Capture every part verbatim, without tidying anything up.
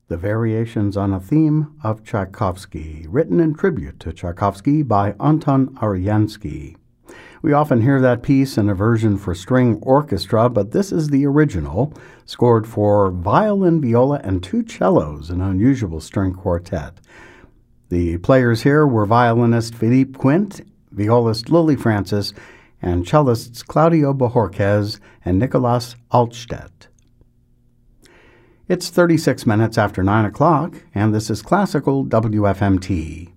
The Variations on a Theme of Tchaikovsky, written in tribute to Tchaikovsky by Anton Aryansky. We often hear that piece in a version for string orchestra, but this is the original, scored for violin, viola, and two cellos, an unusual string quartet. The players here were violinist Philippe Quint, violist Lily Francis, and cellists Claudio Bojorquez and Nicolas Altstedt. It's thirty-six minutes after nine o'clock, and this is Classical W F M T.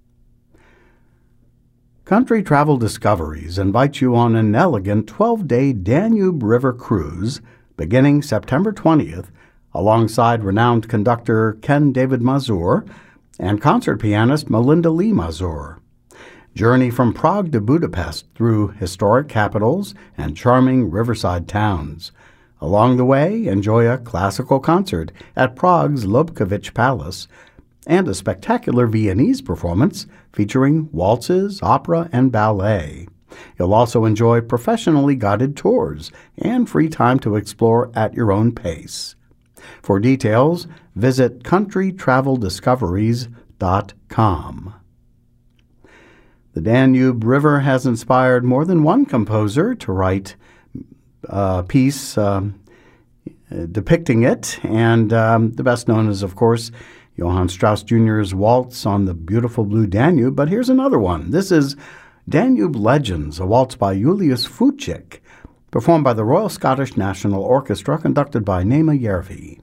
Country Travel Discoveries invites you on an elegant twelve-day Danube River cruise beginning September twentieth, alongside renowned conductor Ken David Mazur and concert pianist Melinda Lee Mazur. Journey from Prague to Budapest through historic capitals and charming riverside towns. Along the way, enjoy a classical concert at Prague's Lobkowicz Palace and a spectacular Viennese performance featuring waltzes, opera, and ballet. You'll also enjoy professionally guided tours and free time to explore at your own pace. For details, visit country travel discoveries dot com. The Danube River has inspired more than one composer to write a piece um, depicting it, and um, the best known is, of course, Johann Strauss Junior's Waltz on the Beautiful Blue Danube, but here's another one. This is Danube Legends, a waltz by Julius Fučík, performed by the Royal Scottish National Orchestra, conducted by Nema Järvi.